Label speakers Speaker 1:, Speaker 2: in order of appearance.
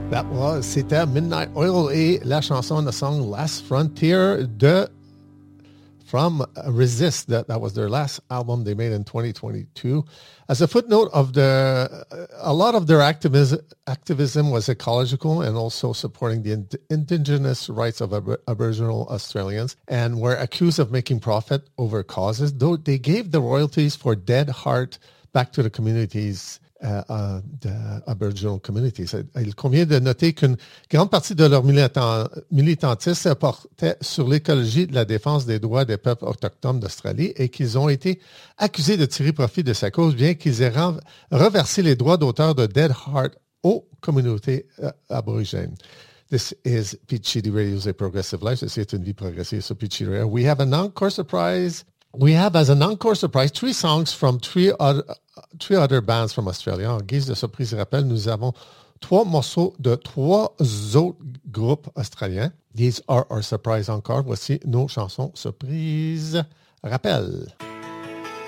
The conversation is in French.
Speaker 1: C'était Midnight Oil et la chanson, the song Last Frontier from Resist. That was their last album they made in 2022. As a footnote of a lot of their activism was ecological and also supporting the indigenous rights of Aboriginal Australians, and were accused of making profit over causes, though they gave the royalties for Dead Heart back to the communities. Aboriginal communities. Il convient de noter qu'une grande partie de leur militantisme portait sur l'écologie de la défense des droits des peuples autochtones d'Australie et qu'ils ont été accusés de tirer profit de sa cause, bien qu'ils aient reversé les droits d'auteur de Dead Heart aux communautés aborigènes. This is Peachtree Radio's A Progressive Life. C'est une vie progressive sur Peachtree Radio. We have an encore surprise. We have, as an encore surprise, 3 songs from three other bands from Australia. En guise de surprise et rappel, nous avons 3 morceaux de 3 autres groupes australiens. These are our surprise encore. Voici nos chansons surprises. Rappel.